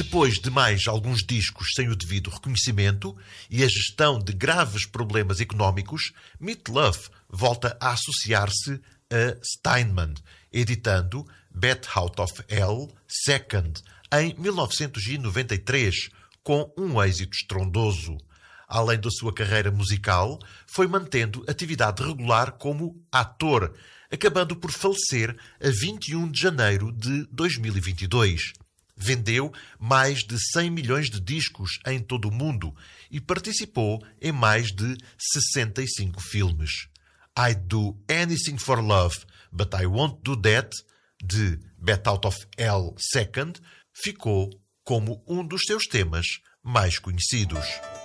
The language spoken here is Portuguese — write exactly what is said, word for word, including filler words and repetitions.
Depois de mais alguns discos sem o devido reconhecimento e a gestão de graves problemas económicos, Meat Loaf volta a associar-se a Steinman, editando Bat Out of Hell Second em mil novecentos e noventa e três, com um êxito estrondoso. Além da sua carreira musical, foi mantendo atividade regular como ator, acabando por falecer a vinte e um de janeiro de dois mil e vinte e dois. Vendeu mais de cem milhões de discos em todo o mundo e participou em mais de sessenta e cinco filmes. I'd Do Anything for Love, But I Won't Do That, de Bat Out of Hell Second, ficou como um dos seus temas mais conhecidos.